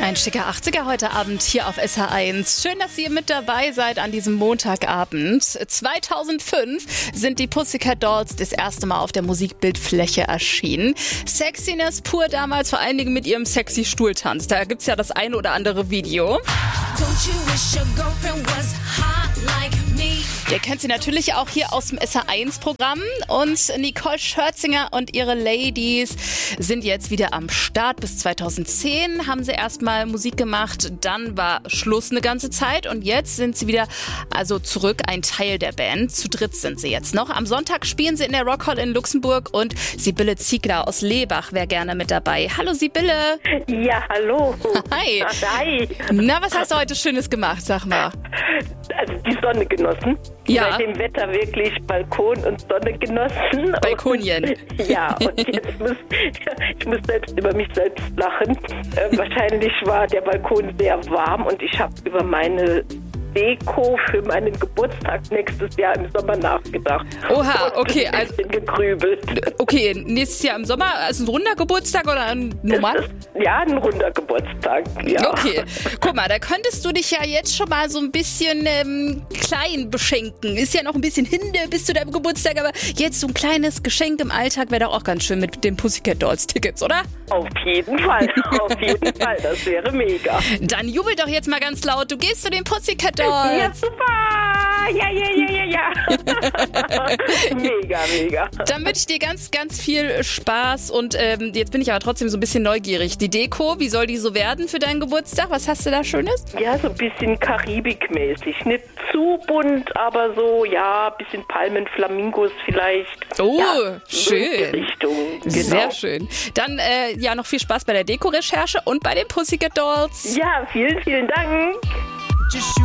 Ein schicker 80er heute Abend hier auf SH1. Schön, dass ihr mit dabei seid an diesem Montagabend. 2005 sind die Pussycat Dolls das erste Mal auf der Musikbildfläche erschienen. Sexiness pur damals, vor allen Dingen mit ihrem sexy Stuhltanz. Da gibt's ja das eine oder andere Video. Ihr kennt sie natürlich auch hier aus dem SH1-Programm. Und Nicole Scherzinger und ihre Ladies sind jetzt wieder am Start. Bis 2010 haben sie erstmal Musik gemacht. Dann war Schluss eine ganze Zeit. Und jetzt sind sie wieder zurück, ein Teil der Band. Zu dritt sind sie jetzt noch. Am Sonntag spielen sie in der Rock Hall in Luxemburg. Und Sibylle Ziegler aus Lehbach wäre gerne mit dabei. Hallo Sibylle. Ja, hallo. Hi. Hi. Na, was hast du heute Schönes gemacht, sag mal? Also die Sonne genossen. Ja. Bei dem Wetter wirklich Balkon und Sonne genossen. Balkonien. Und, ja, und jetzt ich muss selbst über mich selbst lachen. Wahrscheinlich war der Balkon sehr warm und ich habe über meine Deko für meinen Geburtstag nächstes Jahr im Sommer nachgedacht. Oha, okay. Ein bisschen gegrübelt. Okay, nächstes Jahr im Sommer, also ein runder Geburtstag oder ein normal? Ja, ein runder Geburtstag, ja. Okay, guck mal, da könntest du dich ja jetzt schon mal so ein bisschen klein beschenken. Ist ja noch ein bisschen hin bis zu deinem Geburtstag, aber jetzt so ein kleines Geschenk im Alltag wäre doch auch ganz schön mit den Pussycat Dolls Tickets, oder? Auf jeden Fall, das wäre mega. Dann jubel doch jetzt mal ganz laut, du gehst zu den Pussycat Dolls. Ja, super! Ja. Mega. Dann wünsche ich dir ganz, ganz viel Spaß und jetzt bin ich aber trotzdem so ein bisschen neugierig. Die Deko, wie soll die so werden für deinen Geburtstag? Was hast du da Schönes? Ja, so ein bisschen Karibik-mäßig. Nicht zu bunt, aber so, ja, ein bisschen Palmen, Flamingos vielleicht. Oh, ja, schön. So in die Richtung, genau. Sehr schön. Dann noch viel Spaß bei der Deko-Recherche und bei den Pussycat Dolls. Ja, vielen Dank.